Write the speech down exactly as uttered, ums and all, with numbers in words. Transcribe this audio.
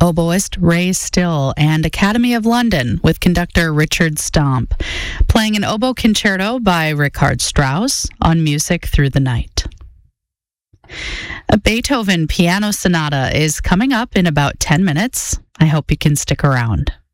oboist Ray Still, and Academy of London with conductor Richard Stomp, playing an oboe concerto by Richard Strauss on Music Through the Night. A Beethoven piano sonata is coming up in about ten minutes. I hope you can stick around.